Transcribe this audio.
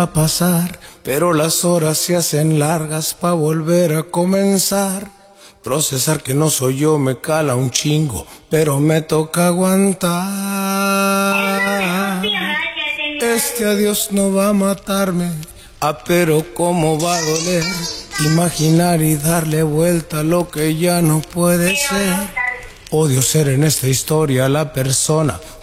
a pasar, pero las horas se hacen largas pa' volver a comenzar. Procesar que no soy yo me cala un chingo, pero me toca aguantar. Este adiós no va a matarme, pero cómo va a doler imaginar y darle vuelta a lo que ya no puede ser. Odio ser en esta historia la persona